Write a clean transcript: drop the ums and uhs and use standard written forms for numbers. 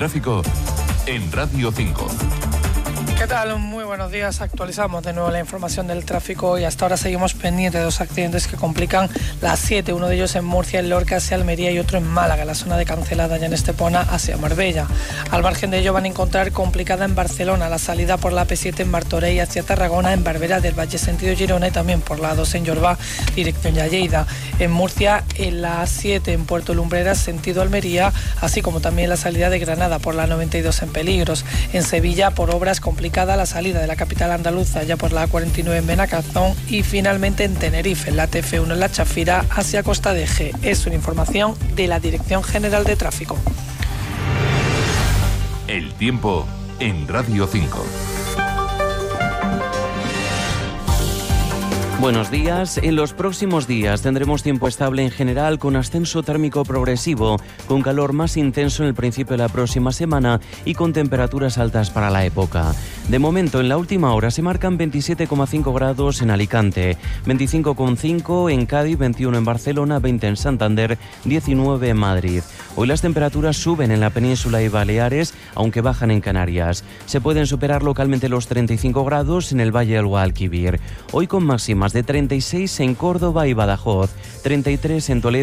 tráfico en Radio 5. ¿Qué tal? Muy buenos días. Actualizamos de nuevo la información del tráfico y hasta ahora seguimos pendientes de dos accidentes que complican la 7, uno de ellos en Murcia, en Lorca hacia Almería y otro en Málaga, en la zona de Cancelada ya en Estepona hacia Marbella. Al margen de ello van a encontrar complicada en Barcelona la salida por la P7 en Martorell hacia Tarragona, en Barberà del Valle sentido Girona y también por la A2 en Llorbà dirección a Lleida. En Murcia en la A7 en Puerto Lumbreras sentido Almería, así como también la salida de Granada por la 92 en peligros. En Sevilla por obras complicadas la salida de la capital andaluza ya por la A49 en Benacazón y finalmente en Tenerife en la TF1 en La Chafira hacia Costa de G. Es una información de la Dirección General de Tráfico. El tiempo en Radio 5. Buenos días. En los próximos días tendremos tiempo estable en general con ascenso térmico progresivo, con calor más intenso en el principio de la próxima semana y con temperaturas altas para la época. De momento, en la última hora se marcan 27,5 grados en Alicante, 25,5 en Cádiz, 21 en Barcelona, 20 en Santander, 19 en Madrid. Hoy las temperaturas suben en la península y Baleares, aunque bajan en Canarias. Se pueden superar localmente los 35 grados en el Valle del Guadalquivir. Hoy con máximas de 36 en Córdoba y Badajoz, 33 en Toledo,